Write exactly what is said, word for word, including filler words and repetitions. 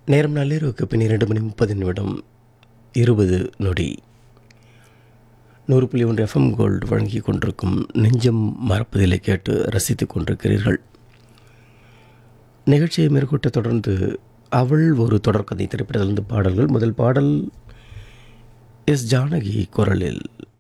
நேரம் நள்ளிரவுக்கு பின் இரண்டு மணி முப்பது நிமிடம் இருபது நொடி. நூறு புள்ளி ஒன்று எஃப்எம் கோல்டு வழங்கி கொண்டிருக்கும் நெஞ்சம் மறப்பதில்லை கேட்டு ரசித்துக் கொண்டிருக்கிறீர்கள். நிகழ்ச்சியை மேற்கொட்ட தொடர்ந்து அவள் ஒரு தொடர்கதை திரைப்படத்திலிருந்து பாடல்கள். முதல் பாடல் எஸ் ஜானகி குரலில்